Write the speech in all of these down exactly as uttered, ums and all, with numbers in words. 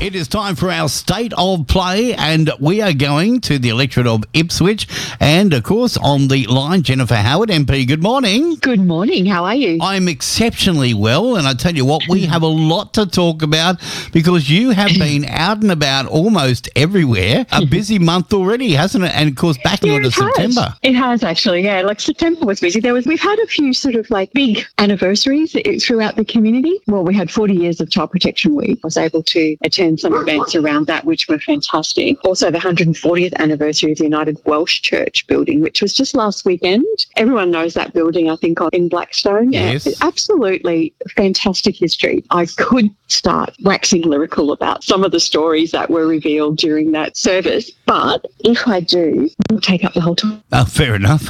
It is time for our state of play, and we are going to the electorate of Ipswich. And, of course, on the line, Jennifer Howard, M P. Good morning. Good morning. How are you? I'm exceptionally well, and I tell you what, we have a lot to talk about because you have been out and about almost everywhere. A busy month already, hasn't it? And, of course, backing Yeah, on to it has. September. It has actually, yeah. Like September was busy. There was we've had a few sort of like big anniversaries throughout the community. Well, we had forty years of Child Protection Week. I was able to attend some events around that, which were fantastic. Also, the one hundred fortieth anniversary of the United Welsh Church building, which was just last weekend. Everyone knows that building, I think, in Blackstone. Yes. Yeah, absolutely fantastic history. I could start waxing lyrical about some of the stories that were revealed during that service, but if I do, we'll take up the whole time. Oh, fair enough.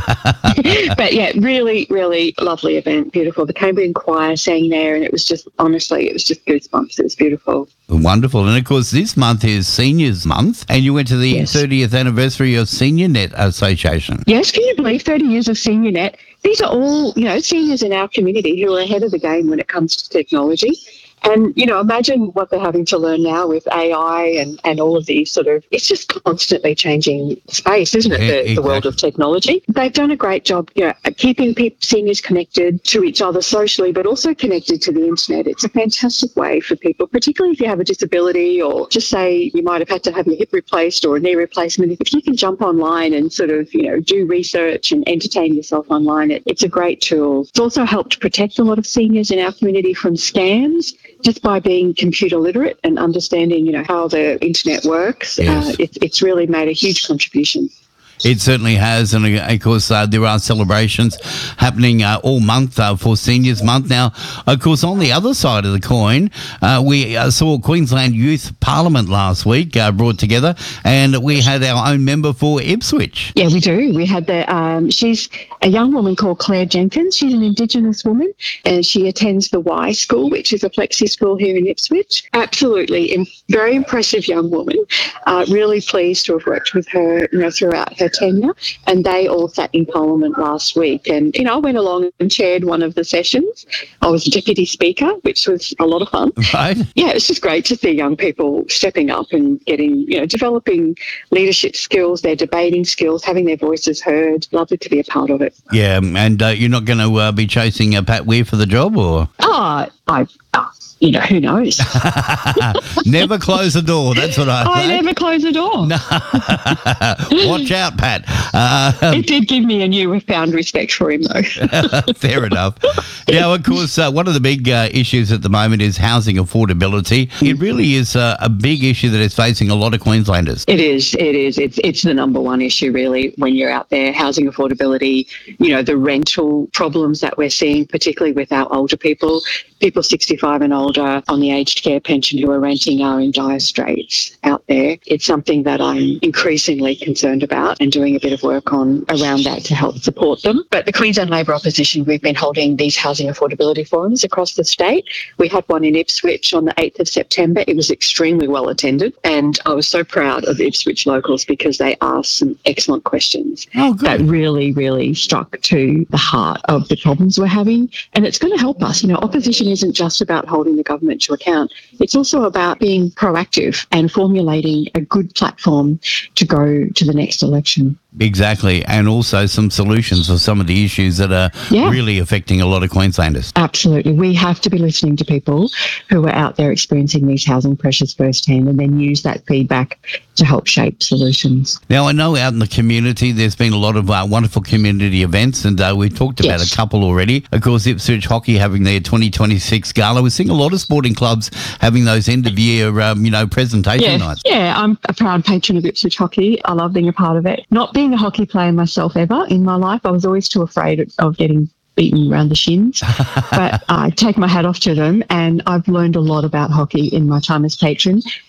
But yeah, really, really lovely event. Beautiful. The Cambrian Choir sang there, and it was just, honestly, it was just goosebumps. It was beautiful. Wonderful. And, of course, this month is Seniors Month, and you went to the Yes. thirtieth anniversary of Senior Net Association. Yes, can you believe thirty years of Senior Net? These are all, you know, seniors in our community who are ahead of the game when it comes to technology. And, you know, imagine what they're having to learn now with A I and, and all of these sort of, it's just constantly changing space, isn't it, Yeah, the, exactly. the world of technology. They've done a great job, you know, keeping people, seniors connected to each other socially, but also connected to the internet. It's a fantastic way for people, particularly if you have a disability or just say you might have had to have your hip replaced or a knee replacement. If you can jump online and sort of, you know, do research and entertain yourself online, it, it's a great tool. It's also helped protect a lot of seniors in our community from scams, just by being computer literate and understanding, you know, how the internet works. Yes. Uh, it, it's really made a huge contribution. It certainly has, and uh, of course uh, there are celebrations happening uh, all month uh, for Seniors Month. Now, of course, on the other side of the coin, uh, we uh, saw Queensland Youth Parliament last week uh, brought together, and we had our own member for Ipswich. Yeah, we do. We had the, um, she's a young woman called Claire Jenkins. She's an Indigenous woman, and she attends the Y School, which is a flexi school here in Ipswich. Absolutely, im- very impressive young woman. Uh, really pleased to have worked with her, you know, throughout her tenure, and they all sat in Parliament last week. And, you know, I went along and chaired one of the sessions. I was deputy speaker, which was a lot of fun. Right? Yeah, it's just great to see young people stepping up and getting, you know, developing leadership skills, their debating skills, having their voices heard. Lovely to be a part of it. Yeah, and uh, you're not going to uh, be chasing uh, Pat Weir for the job, or? Oh, I, oh, you know, who knows? Never close the door, that's what I I say. never close the door. Watch out, Pat. Uh, It did give me a newfound respect for him, though. fair enough. Now, of course, uh, one of the big uh, issues at the moment is housing affordability. It really is uh, a big issue that is facing a lot of Queenslanders. It is. It is. It's it's the number one issue, really, when you're out there. Housing affordability, you know, the rental problems that we're seeing, particularly with our older people, people sixty-five and older on the aged care pension who are renting are in dire straits out there. It's something that I'm increasingly concerned about and doing a bit of work on around that to help support them. But the Queensland Labor Opposition, we've been holding these housing affordability forums across the state. We had one in Ipswich on the eighth of September. It was extremely well attended, and I was so proud of the Ipswich locals because they asked some excellent questions Oh, good. that really, really struck to the heart of the problems we're having. And it's going to help us. You know, opposition isn't just about holding the government to account. It's also about being proactive and formulating a good platform to go to the next election. Exactly, and also some solutions for some of the issues that are Yeah. really affecting a lot of Queenslanders. Absolutely. We have to be listening to people who are out there experiencing these housing pressures firsthand and then use that feedback to help shape solutions. Now, I know out in the community there's been a lot of uh, wonderful community events, and uh, we've talked about Yes. a couple already. Of course, Ipswich Hockey having their twenty twenty-six gala. We're seeing a lot of sporting clubs having those end-of-year, um, you know, presentation Yeah, nights. yeah, I'm a proud patron of Ipswich Hockey. I love being a part of it. Not being a hockey player myself ever in my life, I was always too afraid of getting beaten around the shins. But I take my hat off to them, and I've learned a lot about hockey in my time as patron.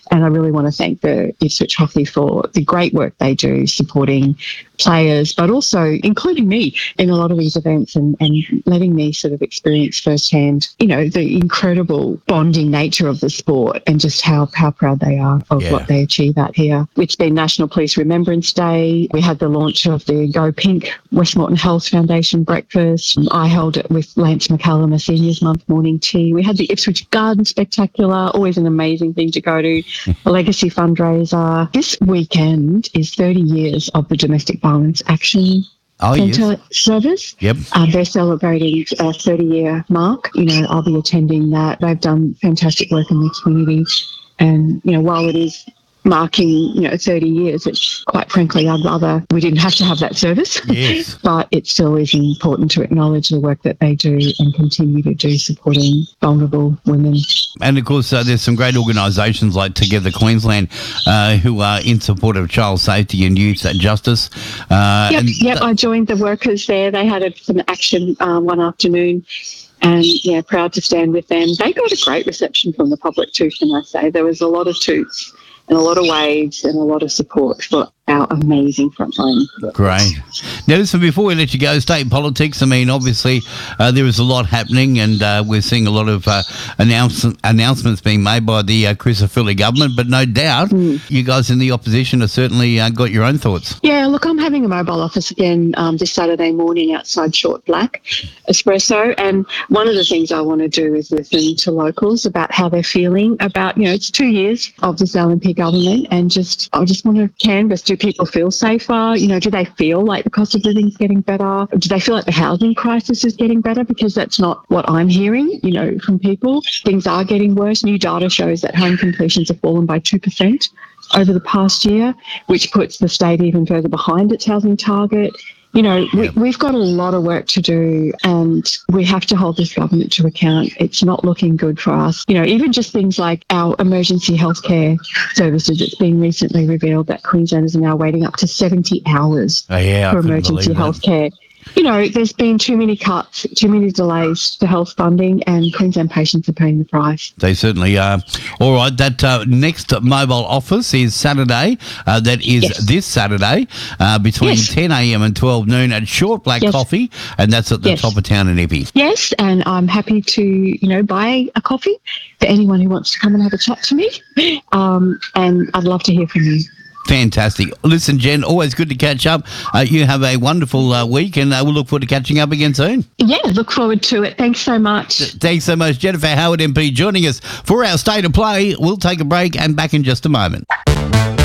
And I really want to thank the Ipswich Hockey for the great work they do supporting players, but also including me in a lot of these events and, and letting me sort of experience firsthand, you know, the incredible bonding nature of the sport and just how, how proud they are of Yeah. what they achieve out here. It's been National Police Remembrance Day. We had the launch of the Go Pink Westmorton Health Foundation breakfast. I held it with Lance McCallum, a Seniors Month morning tea. We had the Ipswich Garden Spectacular, always an amazing thing to go to, a legacy fundraiser. This weekend is thirty years of the Domestic Violence Action Oh, Centre yes. service. Yep. Um, they're celebrating a thirty-year mark. You know, I'll be attending that. They've done fantastic work in the community. And, you know, while it is marking, you know, thirty years, it's quite frankly, I'd rather we didn't have to have that service. Yes. But it still is important to acknowledge the work that they do and continue to do supporting vulnerable women. And of course, uh, there's some great organisations like Together Queensland uh, who are in support of child safety and youth justice. Uh, Yep, and yep. I joined the workers there. They had a, some action um, one afternoon. And, yeah, proud to stand with them. They got a great reception from the public too, can I say. There was a lot of toots and a lot of waves and a lot of support for our amazing frontline. Great. Now, listen, before we let you go, state politics, I mean, obviously uh, there is a lot happening and uh, we're seeing a lot of uh, announce- announcements being made by the uh, Crisafulli government, but no doubt mm. you guys in the opposition have certainly uh, got your own thoughts. Yeah, look, I'm having a mobile office again um, this Saturday morning outside Short Black Espresso, and one of the things I want to do is listen to locals about how they're feeling about, you know, it's two years of this L N P government, and just I just want to canvass, do people feel safer? You know, do they feel like the cost of living is getting better? Do they feel like the housing crisis is getting better? Because that's not what I'm hearing, you know, from people. Things are getting worse. New data shows that home completions have fallen by two percent over the past year, which puts the state even further behind its housing target. You know, we, we've got a lot of work to do and we have to hold this government to account. It's not looking good for us. You know, even just things like our emergency healthcare services. It's been recently revealed that Queenslanders are now waiting up to seventy hours oh, yeah, for emergency healthcare. You know, there's been too many cuts, too many delays to health funding, and Queensland patients are paying the price. They certainly are. All right, that uh, next mobile office is Saturday. Uh, that is yes. this Saturday uh, between yes. ten a.m. and twelve noon at Short Black yes. Coffee, and that's at the yes. top of town in Epping. Yes, and I'm happy to, you know, buy a coffee for anyone who wants to come and have a chat to me, um, and I'd love to hear from you. Fantastic. Listen, Jen, always good to catch up. Uh, you have a wonderful uh, week and uh, we'll look forward to catching up again soon. Yeah, look forward to it. Thanks so much. Th- thanks so much. Jennifer Howard M P joining us for our State of Play. We'll take a break and back in just a moment.